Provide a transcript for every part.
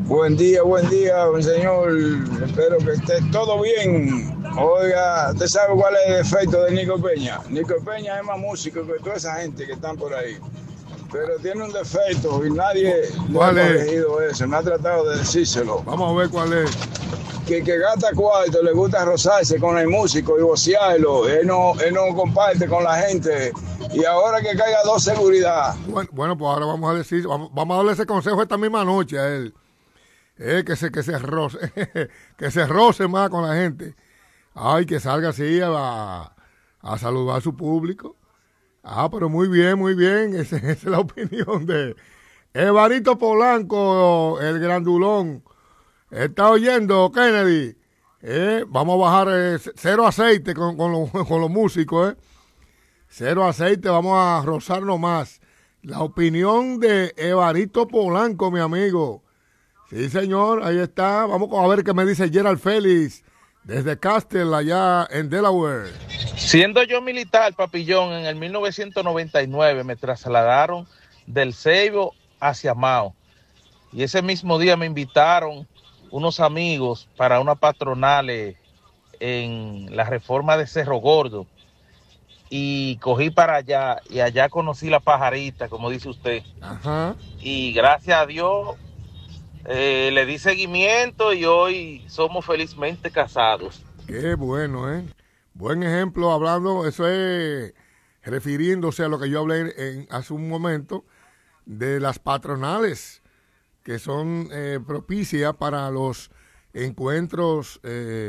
Buen día, buen señor. Espero que esté todo bien. Oiga, ¿usted sabe cuál es el efecto de Nico Peña? Nico Peña es más músico que toda esa gente que están por ahí. Pero tiene un defecto y nadie le ha corregido eso. Me ha tratado de decírselo. Vamos a ver cuál es. Que gasta cuarto, le gusta rozarse con el músico y vocearlo. Él no comparte con la gente. Y ahora que caiga dos seguridad. Bueno, pues ahora vamos a decir, vamos a darle ese consejo esta misma noche a él. Que se roce, que se roce más con la gente. Ay, que salga así a saludar a su público. Pero muy bien. Esa es la opinión de Evarito Polanco, el grandulón. ¿Está oyendo, Kennedy? Vamos a bajar cero aceite con los músicos. Cero aceite, vamos a rozarnos más. La opinión de Evarito Polanco, mi amigo. Sí, señor, ahí está. Vamos a ver qué me dice Gerald Félix desde Castle, allá en Delaware. Siendo yo militar, Papillón, en el 1999 me trasladaron del Ceibo hacia Mao. Y ese mismo día me invitaron unos amigos para una patronal en la Reforma de Cerro Gordo. Y cogí para allá, y allá conocí la pajarita, como dice usted. Ajá. Y gracias a Dios le di seguimiento y hoy somos felizmente casados. Qué bueno, Buen ejemplo, hablando, eso es refiriéndose a lo que yo hablé hace un momento, de las patronales, que son propicias para los encuentros,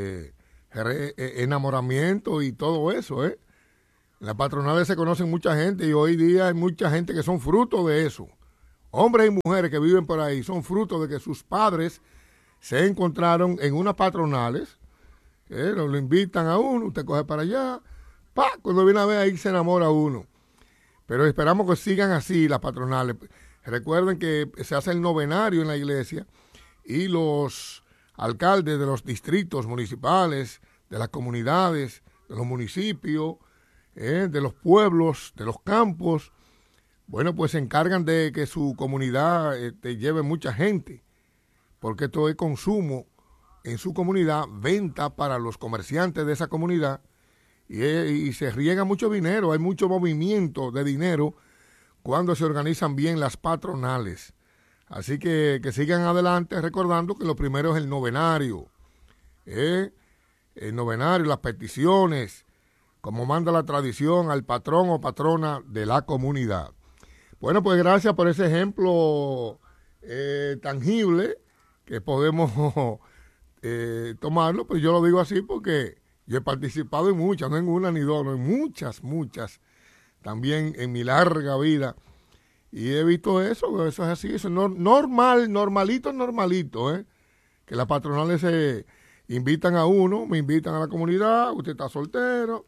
enamoramiento y todo eso, En las patronales se conocen mucha gente y hoy día hay mucha gente que son fruto de eso. Hombres y mujeres que viven por ahí son fruto de que sus padres se encontraron en unas patronales, lo invitan a uno, usted coge para allá, cuando viene a ver ahí se enamora uno. Pero esperamos que sigan así las patronales. Recuerden que se hace el novenario en la iglesia y los alcaldes de los distritos municipales, de las comunidades, de los municipios, de los pueblos, de los campos, bueno, pues se encargan de que su comunidad lleve mucha gente, porque esto es consumo en su comunidad, venta para los comerciantes de esa comunidad, y se riega mucho dinero, hay mucho movimiento de dinero cuando se organizan bien las patronales. Así que sigan adelante recordando que lo primero es el novenario, el novenario, las peticiones, como manda la tradición al patrón o patrona de la comunidad. Bueno, pues gracias por ese ejemplo tangible que podemos tomarlo, pues yo lo digo así porque yo he participado en muchas, no en una ni dos, no en muchas, también en mi larga vida. Y he visto eso es así, eso es normalito, que las patronales se invitan a uno, me invitan a la comunidad, usted está soltero,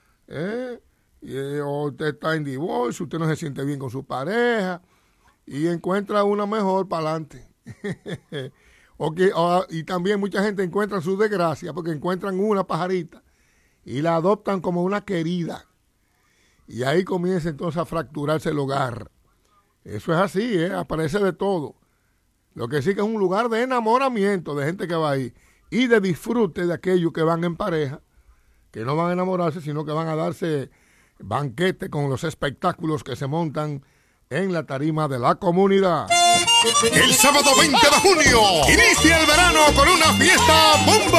o usted está en divorcio, usted no se siente bien con su pareja y encuentra una mejor para adelante. Y también mucha gente encuentra su desgracia porque encuentran una pajarita y la adoptan como una querida. Y ahí comienza entonces a fracturarse el hogar. Eso es así, aparece de todo. Lo que sí que es un lugar de enamoramiento de gente que va ahí y de disfrute de aquellos que van en pareja, que no van a enamorarse, sino que van a darse banquete con los espectáculos que se montan en la tarima de la comunidad. El sábado 20 de junio inicia el verano con una fiesta boom